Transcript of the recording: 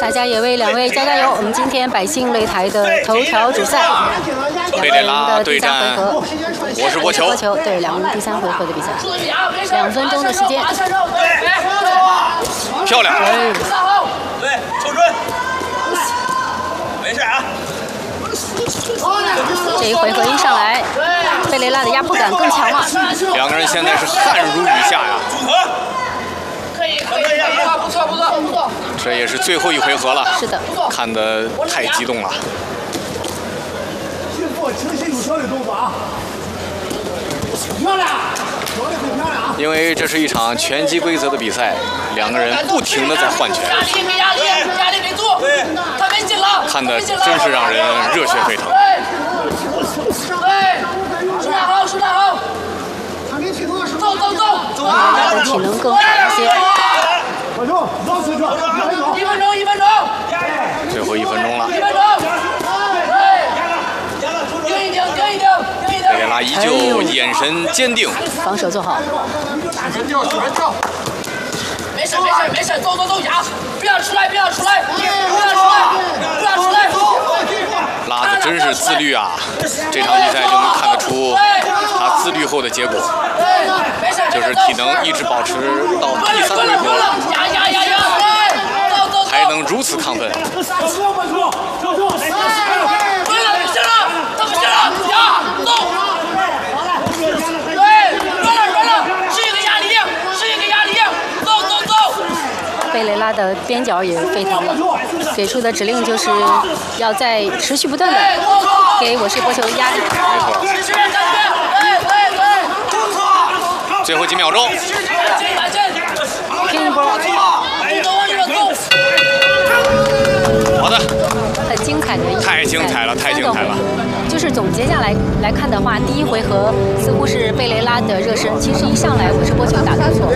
大家也为两位加油！我们今天百姓擂台的头条主赛， 贝雷拉对战我是波球， 对2人第3回合的比赛，2分钟的时间， 漂亮！ 对，抽准，没事啊。 这一回合一上来，贝雷拉的压迫感更强了。 两个人现在是汗如雨下呀。 不错。 这也是最后一回合了。 是的， 看得太激动了。 轻轻有效的动作啊！漂亮，球的很漂亮啊！ 因为这是一场拳击规则的比赛，两个人不停的在换拳。 压力给住！对，他没劲了。 看得真是让人热血沸腾。 对，舒展好。走。 贝雷拉的体能更好一些。 小球，老死球 ，1分钟。 最后1分钟了。 1分钟。盯一盯。 贝雷拉依旧眼神坚定， 防守做好。 没事，走压，不要出来。 拉子真是自律啊！这场比赛就能看得出他自律后的结果，就是体能一直保持到第3回合，还能如此亢奋。 贝雷拉的边角也沸腾了，给出的指令就是要在持续不断的给我是波球压力。 没错。最后几秒钟。 拼一波。 好的。 很精彩的一太精彩了。 就是总结下来看的话，第1回合似乎是贝雷拉的热身，其实一上来我是波球打得不错。